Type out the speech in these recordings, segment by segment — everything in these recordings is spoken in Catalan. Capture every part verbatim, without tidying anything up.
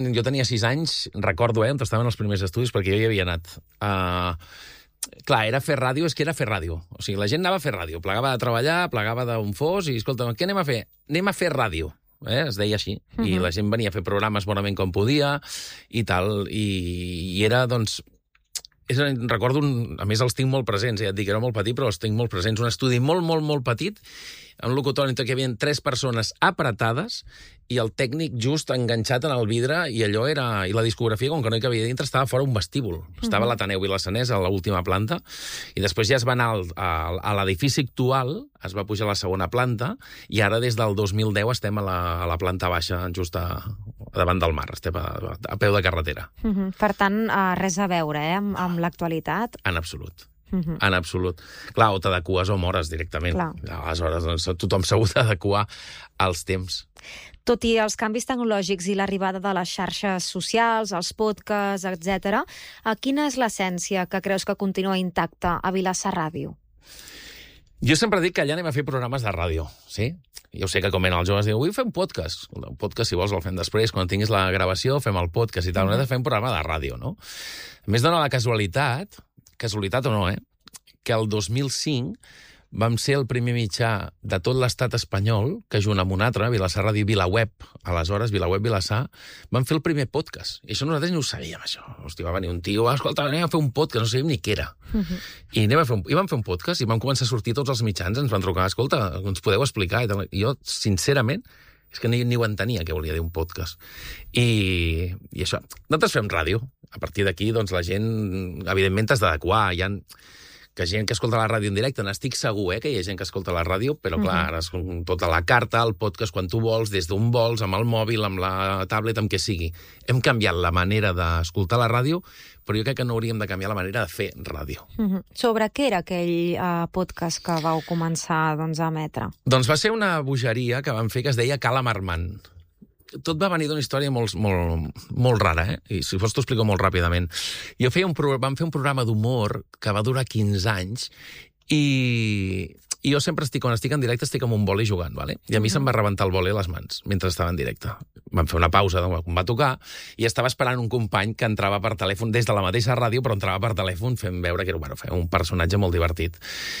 Jo tenia sis anys, recordo, eh, on estaven els primers estudis, perquè jo hi havia anat. Uh, clar, era fer ràdio, és que era fer ràdio. O sigui, la gent anava a fer ràdio, plegava de treballar, plegava d'un fos, i escolta, què anem a fer? Anem a fer ràdio. Eh? Es deia així. Uh-huh. I la gent venia a fer programes bonament com podia, i tal, i, i era, doncs... És, recordo, un, a més els tinc molt presents, eh? Ja et dic, era molt petit, però els tinc molt presents. Un estudi molt, molt, molt petit, un locutori en què hi havia tres persones apretades i el tècnic just enganxat en el vidre, i allò era... I la discografia, com que no hi cabia dintre, estava fora un vestíbul. Estava a l'Ateneu Vilassanès, a l'última planta, i després ja es va anar al, a, a l'edifici actual, es va pujar a la segona planta, i ara des del dos mil deu estem a la, a la planta baixa, just a, davant del mar, estem a, a peu de carretera. Uh -huh. Per tant, uh, res a veure, eh, amb, amb l'actualitat. En absolut. Uh-huh. En absolut. Clar, o t'adeques o mores directament. Clar. Aleshores, doncs, tothom s'ha hagut d'adequar als temps. Tot i els canvis tecnològics i l'arribada de les xarxes socials, els podcasts, etcètera, quina és l'essència que creus que continua intacta a Vilassar Ràdio? Jo sempre dic que allà anem a fer programes de ràdio, sí? Jo sé que com eren els joves, diuen, avui fem podcast. Un podcast, si vols, el fem després. Quan tinguis la gravació, fem el podcast i tal. Nosaltres fem un programa de ràdio, no? A més, dona la casualitat, casualitat o no, eh? Que el dos mil cinc vam ser el primer mitjà de tot l'estat espanyol que, junt amb un altre, Vilassar Ràdio i Vilaweb, aleshores, Vilaweb Vilassar, vam fer el primer podcast. I això nosaltres no ho sabíem, això. Hosti, va venir un tio, va, escolta, anem a fer un podcast, no sabíem ni què era. Uh -huh. I, anem a fer un, I vam fer un podcast i vam començar a sortir tots els mitjans, ens van trucar, escolta, ens podeu explicar? I tal. I jo, sincerament, és que ni, ni ho entenia què volia dir un podcast. I, i això, nosaltres fem ràdio. A partir d'aquí, doncs, la gent, evidentment, t'has d'adequar. Hi ha que gent que escolta la ràdio en directe, n'estic segur, eh, que hi ha gent que escolta la ràdio, però, clar, ara és tota la carta, el podcast, quan tu vols, des d'on vols, amb el mòbil, amb la tablet, amb què sigui. Hem canviat la manera d'escoltar la ràdio, però jo crec que no hauríem de canviar la manera de fer ràdio. Uh-huh. Sobre què era aquell uh, podcast que vau començar, doncs, a emetre? Doncs va ser una bogeria que vam fer que es deia Cala Marmant. Tot va venir d'una història molt, molt, molt rara, eh? I si fos t'ho explico molt ràpidament. Jo feia un pro... Vam fer un programa d'humor que va durar quinze anys i... I jo sempre estic, quan estic en directe, estic amb un boli jugant, ¿vale? I a mi uh-huh. se'm va rebentar el boli a les mans mentre estava en directe. Vam fer una pausa, quan va tocar, i estava esperant un company que entrava per telèfon des de la mateixa ràdio, però entrava per telèfon fent veure que era bueno, un personatge molt divertit.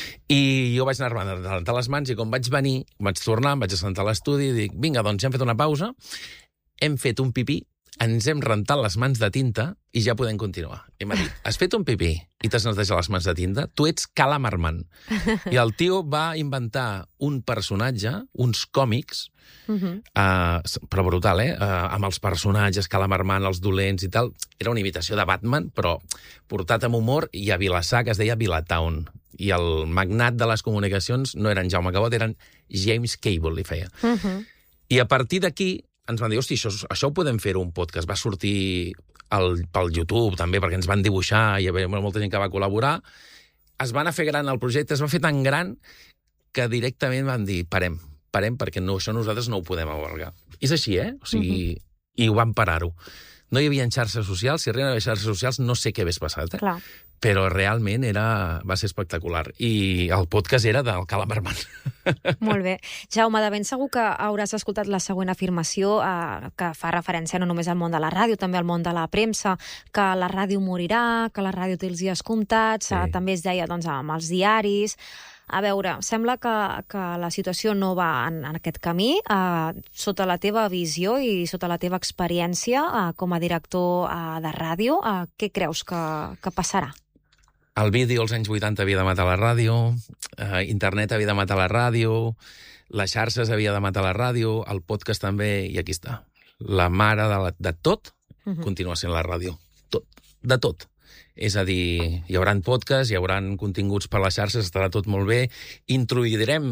I jo vaig anar a rentar les mans i quan vaig venir, vaig tornar, em vaig assentar a l'estudi i dic, vinga, doncs ja hem fet una pausa, hem fet un pipí, ens hem rentat les mans de tinta i ja podem continuar. I m'ha dit, has fet un pipí i t'has netejat les mans de tinta? Tu ets Cala Marmant. I el tio va inventar un personatge, uns còmics, uh-huh. uh, però brutal, eh? Uh, amb els personatges, Cala Marmant, els dolents i tal. Era una imitació de Batman, però portat amb humor, i a Vilassar, que es deia Vilatown. I el magnat de les comunicacions no eren Jaume Cabot, eren James Cable, li feia. Uh-huh. I a partir d'aquí ens van dir, hosti, això, això ho podem fer un podcast. Va sortir el, pel YouTube, també, perquè ens van dibuixar, i hi havia molta gent que va col·laborar. Es va anar a fer gran el projecte, es va fer tan gran que directament van dir, parem, parem, perquè no, això nosaltres no ho podem albergar. És així, eh? O sigui, uh-huh. I ho van parar-ho. No hi havia xarxes socials, si arriben a haver xarxes socials no sé què hagués passat, eh? Clar. Però realment era, va ser espectacular. I el podcast era del Cala Marmant. Molt bé. Jaume, de ben segur que hauràs escoltat la següent afirmació eh, que fa referència no només al món de la ràdio, també al món de la premsa, que la ràdio morirà, que la ràdio té els dies comptats, sí. eh, també es deia doncs, amb els diaris. A veure, sembla que, que la situació no va en, en aquest camí. Eh, sota la teva visió i sota la teva experiència eh, com a director eh, de ràdio, eh, què creus que, que passarà? El vídeo als anys vuitanta havia de matar la ràdio, eh, internet havia de matar la ràdio, les xarxes havia de matar la ràdio, el podcast també, i aquí està. La mare de, la, de tot uh-huh. continua sent la ràdio. Tot. De tot. És a dir, hi haurà podcasts, hi haurà continguts per les xarxes, estarà tot molt bé, introduirem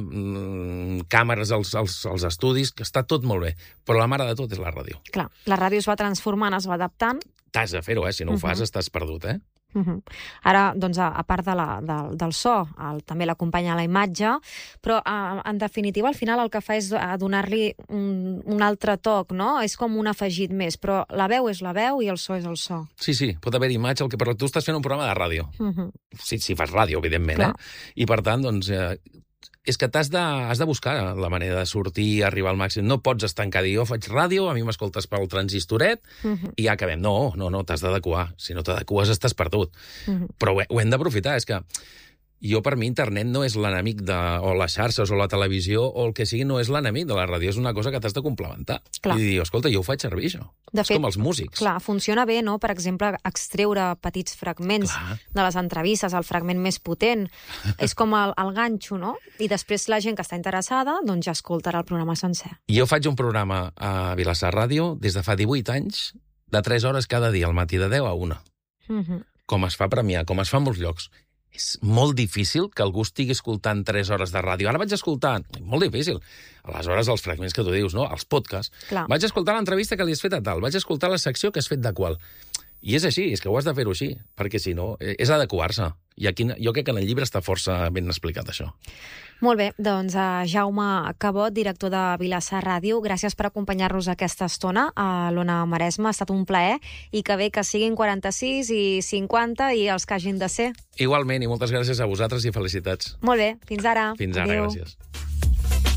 mm, càmeres als, als, als estudis, que està tot molt bé, però la mare de tot és la ràdio. Clar, la ràdio es va transformant, es va adaptant. T'has de fer-ho, eh? Si no uh-huh. ho fas, estàs perdut, eh? Uh-huh. Ara, doncs, a, a part de la, de, del so, el, també l'acompanya la imatge, però a, en definitiva al final el que fa és donar-li un, un altre toc, no? És com un afegit més, però la veu és la veu i el so és el so. Sí, sí, pot haver imatge, el que per tu estàs fent un programa de ràdio. Uh-huh. Sí, si fas ràdio, evidentment, Clar. eh? I per tant, doncs, eh, és que t'has de, has de buscar la manera de sortir, arribar al màxim. No pots estancar, dir, jo faig ràdio, a mi m'escoltes pel transistoret, uh-huh. i ja acabem. No, no, no, t'has d'adequar. Si no t'adeques, estàs perdut. Uh-huh. Però ho, ho hem d'aprofitar, és que jo, per mi, internet no és l'enemic de... o les xarxes, o la televisió, o el que sigui, no és l'enemic de la ràdio. És una cosa que t'has de complementar. Clar. I dir, escolta, jo ho faig servir, això. De és fet, com els músics. Clar, funciona bé, no?, per exemple, extreure petits fragments clar. De les entrevistes, el fragment més potent. És com el, el ganxo, no? I després la gent que està interessada, doncs ja escoltarà el programa sencer. Jo faig un programa a Vilassar Ràdio des de fa divuit anys, de tres hores cada dia, al matí de deu a una. Uh-huh. Com es fa premiar, com es fa en molts llocs. És molt difícil que algú estigui escoltant tres hores de ràdio. Ara vaig escoltar... Molt difícil. Aleshores, els fragments que tu dius, no? Els podcasts. Clar. Vaig escoltar l'entrevista que li has fet a tal. Vaig escoltar la secció que has fet de qual. I és així, és que ho has de fer-ho així. Perquè, si no, és adequar-se. I aquí, jo crec que en el llibre està força ben explicat, això. Molt bé, doncs uh, Jaume Cabot, director de Vilassar Ràdio, gràcies per acompanyar-nos aquesta estona a l'Ona Maresme. Ha estat un plaer i que bé que siguin quaranta-sis i cinquanta i els que hagin de ser. Igualment, i moltes gràcies a vosaltres i felicitats. Molt bé, fins ara. Fins ara, Adéu. Gràcies.